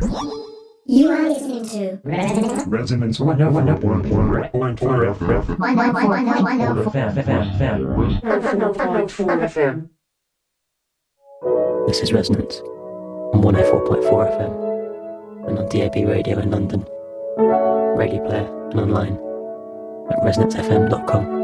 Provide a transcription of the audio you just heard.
You are listening to Resonance 104.4 FM. This is Resonance on 104.4 FM and on DAB radio in London, Radio Player and online at resonancefm.com.